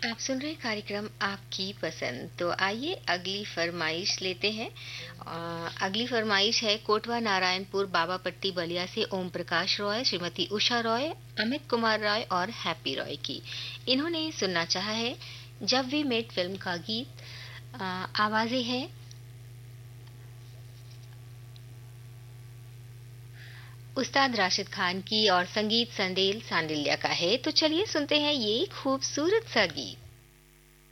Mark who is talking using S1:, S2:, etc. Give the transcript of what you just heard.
S1: आप सुन रहे कार्यक्रम आपकी पसंद। तो आइए अगली फरमाइश लेते हैं। अगली फरमाइश है कोटवा नारायणपुर बाबापट्टी बलिया से ओम प्रकाश रॉय, श्रीमती उषा रॉय, अमित कुमार रॉय और हैप्पी रॉय की। इन्होंने सुनना चाहा है जब वी मेट फिल्म का गीत। आवाजें हैं उस्ताद राशिद खान की और संगीत संदेल सांडिल्या का है। तो चलिए सुनते हैं ये खूबसूरत सा गीत।